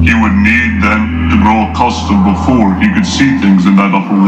he would need then to grow accustomed before he could see things in that upper